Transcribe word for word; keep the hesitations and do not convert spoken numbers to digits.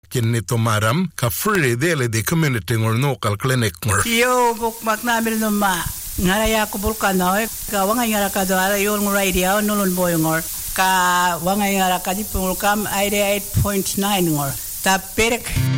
Kinito maram ka free dele de community ngor local clinic ngor. Yo buk maknamil no ma. Ngaraya ko bulkano ka wangay ngara ka do ala yon radio nulun boy ngor ka wangay ngara ka di pulkam eighty-eight point nine ngor. Ta perek